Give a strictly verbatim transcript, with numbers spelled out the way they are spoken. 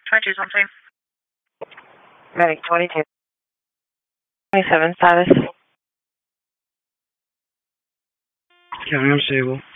twenty-two something. Medic twenty-two. twenty-seven status. County, I'm stable.